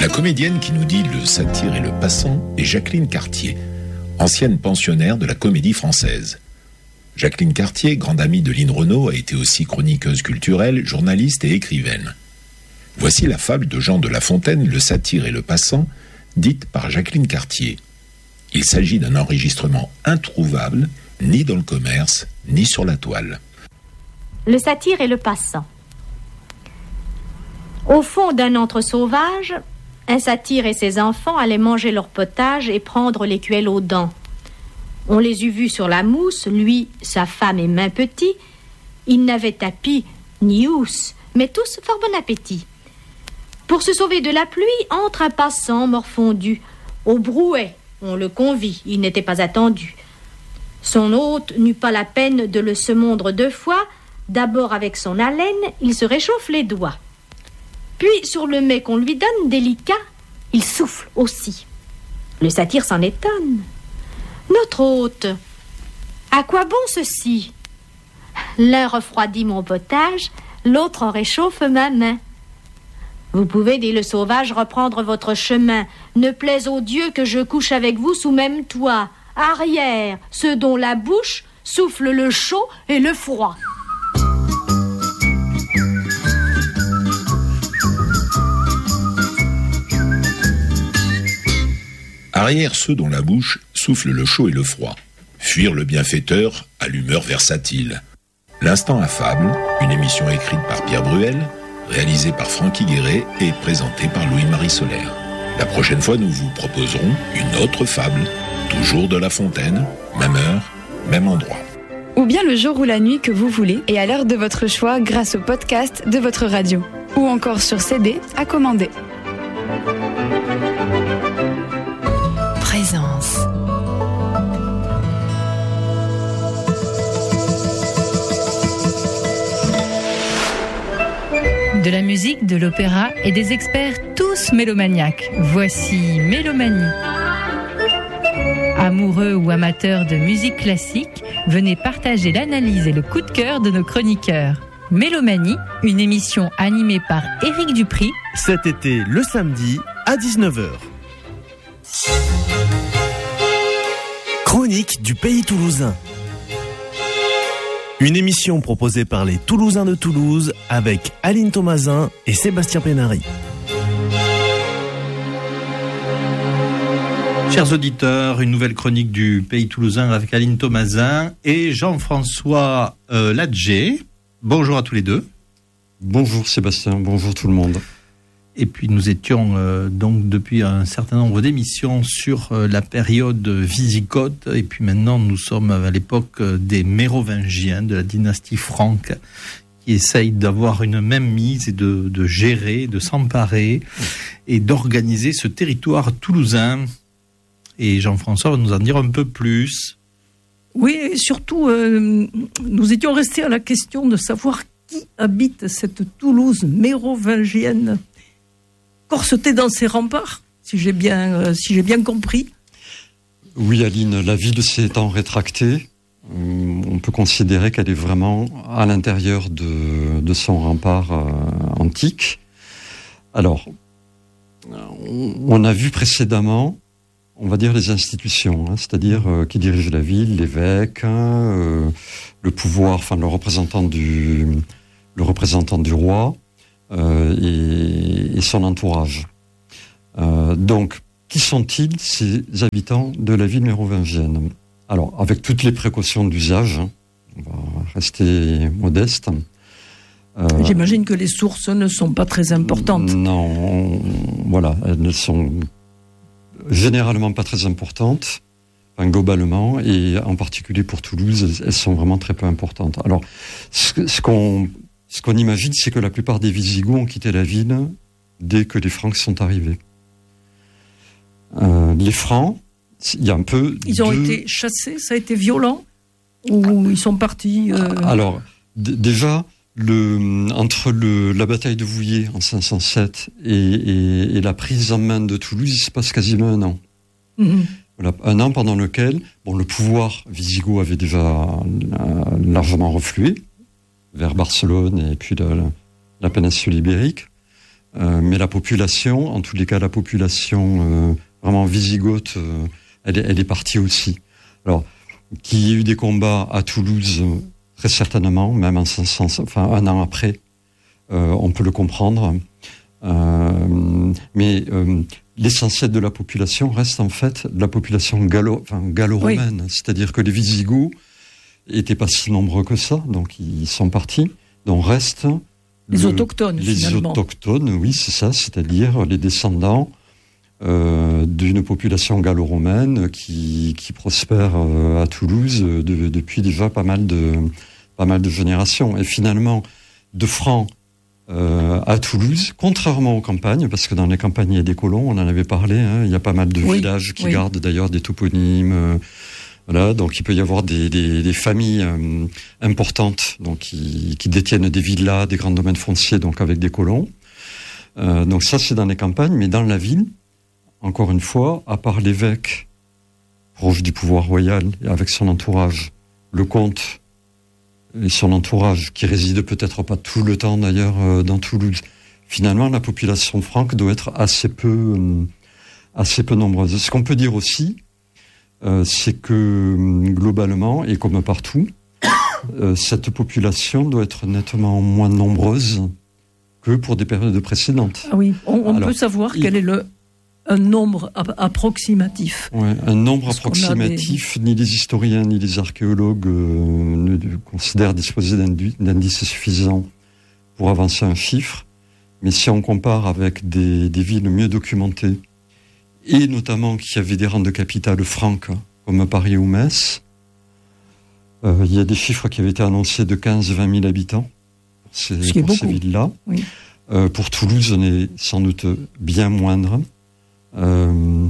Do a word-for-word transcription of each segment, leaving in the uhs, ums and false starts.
La comédienne qui nous dit le satire et le passant est Jacqueline Cartier, ancienne pensionnaire de la Comédie Française. Jacqueline Cartier, grande amie de Line Renaud, a été aussi chroniqueuse culturelle, journaliste et écrivaine. Voici la fable de Jean de La Fontaine, le satire et le passant, dite par Jacqueline Cartier. Il s'agit d'un enregistrement introuvable, ni dans le commerce, ni sur la toile. Le satire et le passant. Au fond d'un antre sauvage, un satyre et ses enfants allaient manger leur potage et prendre l'écuelle aux dents. On les eût vus sur la mousse, lui, sa femme et main petits. Ils n'avaient tapis ni housse, mais tous fort bon appétit. Pour se sauver de la pluie, entre un passant morfondu. Au brouet, on le convie, il n'était pas attendu. Son hôte n'eut pas la peine de le semondre deux fois. D'abord avec son haleine, il se réchauffe les doigts. Puis, sur le mets qu'on lui donne, délicat, il souffle aussi. Le satyre s'en étonne. Notre hôte, à quoi bon ceci? L'un refroidit mon potage, l'autre en réchauffe ma main. Vous pouvez, dit le sauvage, reprendre votre chemin. Ne plaise au Dieu que je couche avec vous sous même toit. Arrière, ceux dont la bouche souffle le chaud et le froid. Arrière ceux dont la bouche souffle le chaud et le froid. Fuir le bienfaiteur à l'humeur versatile. L'instant affable, une émission écrite par Pierre Bruel, réalisée par Francky Guéret et présentée par Louis-Marie Solaire. La prochaine fois, nous vous proposerons une autre fable, toujours de La Fontaine, même heure, même endroit. Ou bien le jour ou la nuit que vous voulez et à l'heure de votre choix grâce au podcast de votre radio. Ou encore sur C D à commander. Présence. De la musique, de l'opéra et des experts tous mélomaniaques. Voici Mélomanie. Amoureux ou amateurs de musique classique, venez partager l'analyse et le coup de cœur de nos chroniqueurs. Mélomanie, une émission animée par Éric Dupri. Cet été, le samedi, à dix-neuf heures. Chronique du pays toulousain. Une émission proposée par les Toulousains de Toulouse avec Aline Thomasin et Sébastien Pénary. Chers auditeurs, une nouvelle chronique du pays toulousain avec Aline Thomasin et Jean-François euh, Ladger. Bonjour à tous les deux. Bonjour Sébastien, bonjour tout le monde. Et puis nous étions euh, donc depuis un certain nombre d'émissions sur euh, la période wisigoth. Et puis maintenant nous sommes à l'époque des Mérovingiens, de la dynastie franque, qui essayent d'avoir une même mise et de, de gérer, de s'emparer et d'organiser ce territoire toulousain. Et Jean-François va nous en dire un peu plus. Oui, et surtout, euh, nous étions restés à la question de savoir qui habite cette Toulouse mérovingienne, corsetée dans ses remparts, si j'ai bien, euh, si j'ai bien compris. Oui, Aline, la ville s'étant rétractée, on peut considérer qu'elle est vraiment à l'intérieur de, de son rempart euh, antique. Alors, on a vu précédemment, on va dire les institutions, hein, c'est-à-dire euh, qui dirige la ville, l'évêque, hein, euh, le pouvoir, enfin le représentant du, le représentant du roi euh, et, et son entourage. Euh, donc, qui sont-ils ces habitants de la ville mérovingienne ? Alors, avec toutes les précautions d'usage, hein, on va rester modeste. Euh, J'imagine que les sources ne sont pas très importantes. Non, on, voilà, elles ne sont généralement pas très importantes, enfin, globalement, et en particulier pour Toulouse, elles sont vraiment très peu importantes. Alors, ce, ce qu'on ce qu'on imagine, c'est que la plupart des Visigoths ont quitté la ville dès que les Francs sont arrivés. Euh, les Francs, il y a un peu... Ils ont deux... été chassés, ça a été violent, ou ils sont partis... Euh... Alors, d- déjà... Le, entre le, la bataille de Vouillers en cinq cent sept et, et, et la prise en main de Toulouse, il se passe quasiment un an. Mmh. Voilà, un an pendant lequel bon, le pouvoir wisigoth avait déjà euh, largement reflué vers Barcelone et puis la, la, la péninsule ibérique. Euh, mais la population, en tous les cas, la population euh, vraiment wisigothe, euh, elle, elle est partie aussi. Alors, qu'il y ait eu des combats à Toulouse, euh, très certainement, même en cinq cents, enfin un an après, euh, on peut le comprendre. Euh, mais euh, l'essentiel de la population reste en fait la population gallo, enfin, gallo-romaine, oui. C'est-à-dire que les Visigoths étaient pas si nombreux que ça, donc ils sont partis. Donc reste les le, autochtones. Les finalement. autochtones, oui, c'est ça, c'est-à-dire les descendants euh, d'une population gallo-romaine qui, qui prospère euh, à Toulouse de, depuis déjà pas mal de pas mal de générations. Et finalement, de Francs Euh, à Toulouse, contrairement aux campagnes, parce que dans les campagnes il y a des colons, on en avait parlé, hein, il y a pas mal de oui, villages qui oui. gardent d'ailleurs des toponymes, euh, voilà, donc il peut y avoir des, des, des familles euh, importantes, donc qui, qui détiennent des villas, des grands domaines fonciers, donc avec des colons. Euh, donc ça c'est dans les campagnes, mais dans la ville, encore une fois, à part l'évêque proche du pouvoir royal et avec son entourage, le comte et son entourage, qui réside peut-être pas tout le temps d'ailleurs euh, dans Toulouse. Finalement, la population franque doit être assez peu, euh, assez peu nombreuse. Ce qu'on peut dire aussi, euh, c'est que globalement, et comme partout, euh, cette population doit être nettement moins nombreuse que pour des périodes précédentes. Ah oui, on, on Alors, peut savoir il... quel est le un nombre approximatif. Ouais, un nombre Parce approximatif, des... ni les historiens ni les archéologues euh, ne considèrent disposer d'indices suffisants pour avancer un chiffre. Mais si on compare avec des, des villes mieux documentées, et notamment qui avaient des rangs de capitale franques, comme Paris ou Metz, euh, il y a des chiffres qui avaient été annoncés de quinze à vingt mille habitants pour ces, pour ces villes-là. Oui. Euh, pour Toulouse, on est sans doute bien moindre. Euh,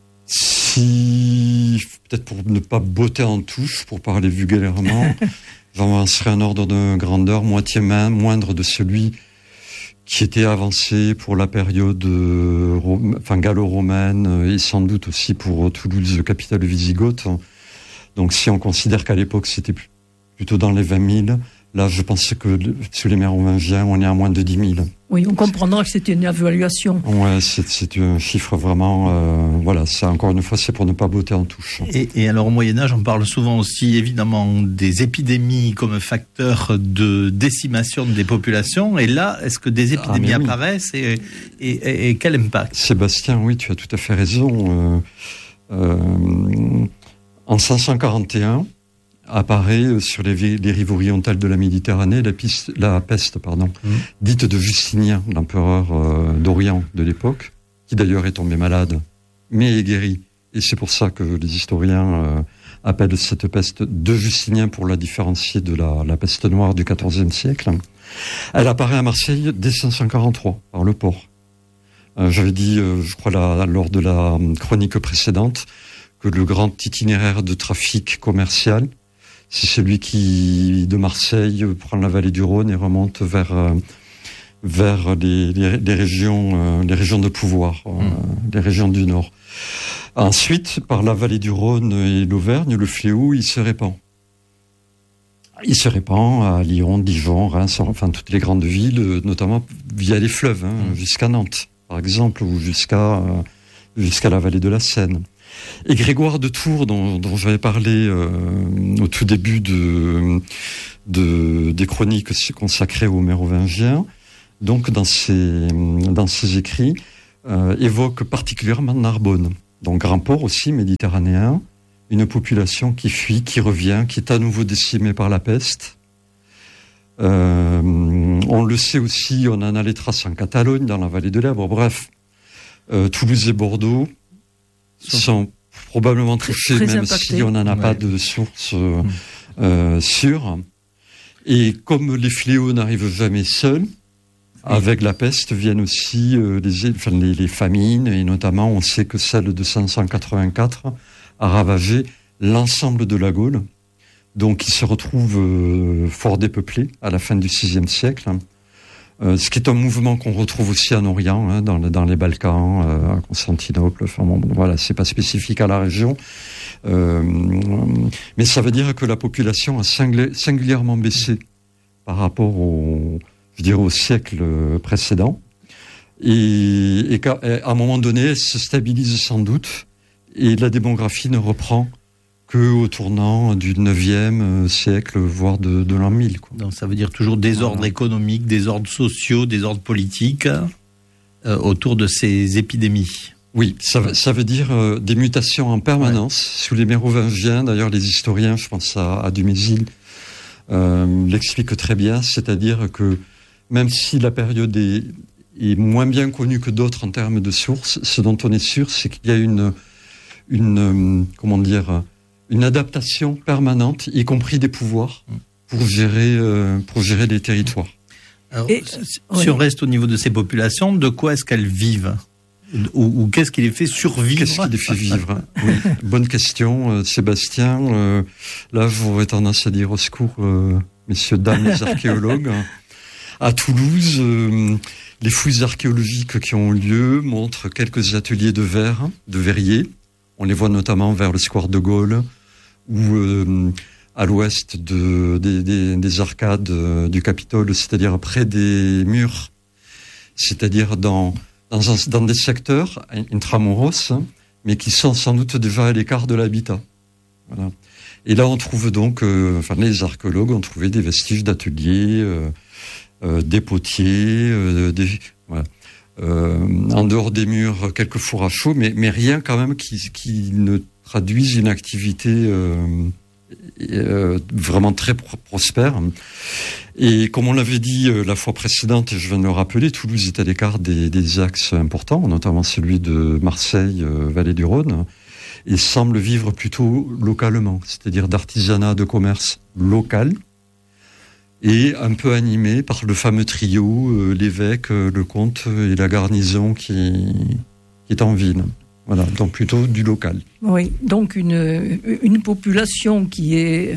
si, peut-être pour ne pas botter en touche, pour parler vulgairement, j'avancerai un ordre de grandeur moitié main, moindre de celui qui était avancé pour la période euh, enfin, gallo-romaine et sans doute aussi pour Toulouse, capitale wisigothe. Donc si on considère qu'à l'époque c'était plutôt dans les vingt mille, là je pense que sur les mérovingiens on est à moins de dix mille. Oui, on comprendra que c'était une évaluation. Ouais, c'est, c'est un chiffre vraiment... Euh, voilà, c'est, encore une fois, c'est pour ne pas botter en touche. Et, et alors, au Moyen-Âge, on parle souvent aussi, évidemment, des épidémies comme facteur de décimation des populations. Et là, est-ce que des épidémies ah, oui. apparaissent et, et, et, et quel impact ? Sébastien, oui, tu as tout à fait raison. Euh, euh, en cinq cent quarante et un, apparaît sur les, les rives orientales de la Méditerranée la, piste, la peste pardon, mmh. dite de Justinien, l'empereur euh, d'Orient de l'époque, qui d'ailleurs est tombé malade, mais est guéri. Et c'est pour ça que les historiens euh, appellent cette peste de Justinien pour la différencier de la, la peste noire du quatorzième siècle. Elle apparaît à Marseille dès cinq cent quarante-trois, par le port. Euh, j'avais dit, euh, je crois, la, lors de la chronique précédente, que le grand itinéraire de trafic commercial, c'est celui qui, de Marseille, prend la vallée du Rhône et remonte vers, euh, vers les, les, les régions, euh, les régions de pouvoir, euh, mmh. les régions du Nord. Ensuite, par la vallée du Rhône et l'Auvergne, le fléau, il se répand. Il se répand à Lyon, Dijon, Reims, enfin toutes les grandes villes, notamment via les fleuves, hein, mmh. jusqu'à Nantes, par exemple, ou jusqu'à, euh, jusqu'à la vallée de la Seine. Et Grégoire de Tours, dont, dont j'avais parlé euh, au tout début de, de, des chroniques consacrées aux Mérovingiens, donc dans ses, dans ses écrits, euh, évoque particulièrement Narbonne, donc grand port aussi méditerranéen, une population qui fuit, qui revient, qui est à nouveau décimée par la peste. Euh, on le sait aussi, on en a les traces en Catalogne, dans la vallée de l'Èbre, bref, euh, Toulouse et Bordeaux sont probablement touchés, même impactés. Si on n'en a ouais. pas de source euh, mmh. euh, sûre. Et comme les fléaux n'arrivent jamais seuls, avec la peste viennent aussi euh, les, enfin, les, les famines, et notamment on sait que celle de cinq cent quatre-vingt-quatre a ravagé l'ensemble de la Gaule, donc il se retrouve euh, fort dépeuplé à la fin du sixième siècle. Euh, ce qui est un mouvement qu'on retrouve aussi en Orient, hein, dans, dans les Balkans, euh, à Constantinople. Enfin bon, voilà, c'est pas spécifique à la région, euh, mais ça veut dire que la population a singli- singulièrement baissé par rapport au, je dirais, au siècle précédent. et, et qu'à à un moment donné, elle se stabilise sans doute, et la démographie ne reprend qu'au tournant du neuvième siècle, voire de, de l'an mille. Quoi. Donc ça veut dire toujours désordre voilà. économique, désordres sociaux, désordre politique euh, autour de ces épidémies. Oui, ça, ça veut dire euh, des mutations en permanence ouais. sous les mérovingiens. D'ailleurs, les historiens, je pense à, à Dumézil, euh, l'expliquent très bien. C'est-à-dire que même si la période est, est moins bien connue que d'autres en termes de sources, ce dont on est sûr, c'est qu'il y a une, une euh, comment dire, une adaptation permanente, y compris des pouvoirs, pour gérer, euh, pour gérer les territoires. Alors, Et, si oui. on reste au niveau de ces populations, de quoi est-ce qu'elles vivent ? Ou, ou qu'est-ce qui les fait survivre ? Qu'est-ce qui les fait vivre ? Oui, bonne question, euh, Sébastien. Euh, là, j'aurais tendance à dire au secours, euh, messieurs, dames, les archéologues. À Toulouse, euh, les fouilles archéologiques qui ont lieu montrent quelques ateliers de verre, de verriers. On les voit notamment vers le square de Gaulle ou euh, à l'ouest de, des, des, des arcades euh, du Capitole, c'est-à-dire près des murs, c'est-à-dire dans... Dans, un, dans des secteurs intramuros, hein, mais qui sont sans doute déjà à l'écart de l'habitat. Voilà. Et là, on trouve donc, euh, enfin, les archéologues ont trouvé des vestiges d'ateliers, euh, euh, des potiers, euh, des, voilà. euh, en dehors des murs, quelques fours à chaud, mais, mais rien quand même qui, qui ne traduise une activité euh, euh, vraiment très pro- prospère. Et comme on l'avait dit euh, la fois précédente, et je viens de le rappeler, Toulouse est à l'écart des, des axes importants, notamment celui de Marseille, euh, Vallée du Rhône, et semble vivre plutôt localement, c'est-à-dire d'artisanat, de commerce local, et un peu animé par le fameux trio, euh, l'évêque, euh, le comte et la garnison qui, qui est en ville. Voilà, donc plutôt du local. Oui, donc une, une population qui est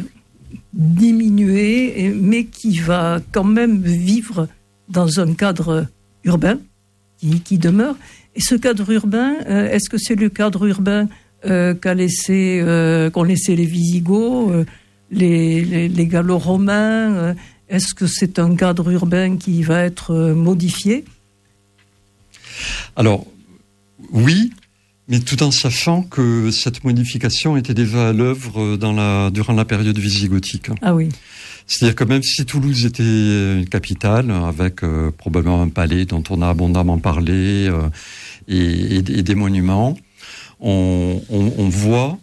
diminuée, mais qui va quand même vivre dans un cadre urbain qui, qui demeure. Et ce cadre urbain, euh, est-ce que c'est le cadre urbain euh, qu'a laissé, euh, qu'ont laissé les Visigoths, euh, les, les, les Gallo-Romains euh, est-ce que c'est un cadre urbain qui va être euh, modifié ? Alors, oui. Mais tout en sachant que cette modification était déjà à l'œuvre dans la, durant la période visigothique. Ah oui. C'est-à-dire que même si Toulouse était une capitale, avec euh, probablement un palais dont on a abondamment parlé, euh, et, et, et des monuments, on, on, on voit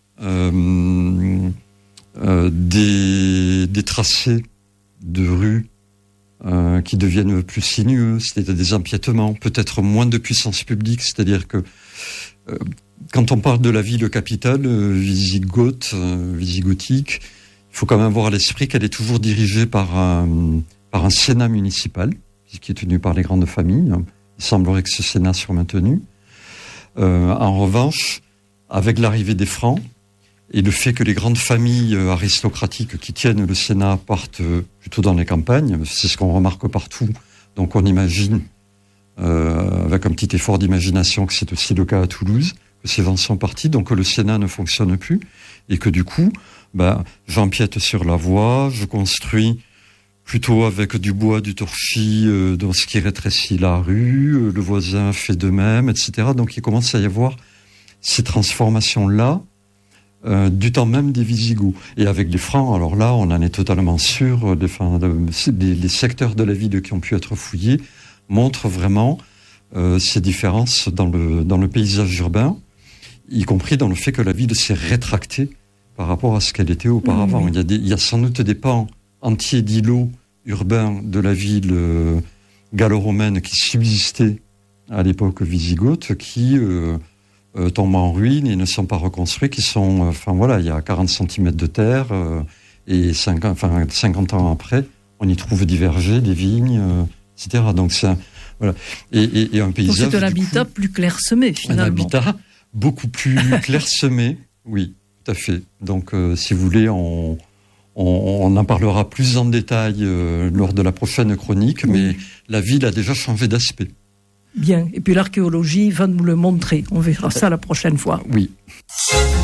euh, euh, des, des tracés de rues euh, qui deviennent plus sinueux, c'est-à-dire des empiètements, peut-être moins de puissance publique, c'est-à-dire que Euh, quand on parle de la ville capitale euh, visigothe, euh, visigothique, il faut quand même avoir à l'esprit qu'elle est toujours dirigée par un, par un sénat municipal, qui est tenu par les grandes familles. Il semblerait que ce sénat soit maintenu. Euh, en revanche, avec l'arrivée des Francs et le fait que les grandes familles aristocratiques qui tiennent le sénat partent plutôt dans les campagnes, c'est ce qu'on remarque partout, donc on imagine Euh, avec un petit effort d'imagination que c'est aussi le cas à Toulouse, que ces gens sont partis, donc que le Sénat ne fonctionne plus, et que du coup, ben, j'empiète sur la voie, je construis plutôt avec du bois, du torchis, euh, dans ce qui rétrécit la rue, euh, le voisin fait de même, et cetera. Donc il commence à y avoir ces transformations-là euh, du temps même des Visigoths. Et avec les Francs, alors là, on en est totalement sûr, les, enfin, les, les secteurs de la ville qui ont pu être fouillés montre vraiment euh, ces différences dans le, dans le paysage urbain, y compris dans le fait que la ville s'est rétractée par rapport à ce qu'elle était auparavant. Mmh. Il y a des, il y a sans doute des pans entiers d'îlots urbains de la ville euh, gallo-romaine qui subsistaient à l'époque visigothe, qui euh, euh, tombent en ruine et ne sont pas reconstruits, qui sont, enfin euh, voilà, il y a quarante centimètres de terre, euh, et cinquante, enfin, cinquante ans après, on y trouve des vergers, des vignes, euh, et cetera. Donc c'est un, voilà. Et, et, et un paysage. Donc c'est un habitat coup, plus clairsemé finalement. Un habitat beaucoup plus clairsemé, oui, tout à fait. Donc euh, si vous voulez, on, on, on en parlera plus en détail euh, lors de la prochaine chronique, oui. Mais la ville a déjà changé d'aspect. Bien. Et puis l'archéologie va nous le montrer. On verra ça la prochaine fois. Oui.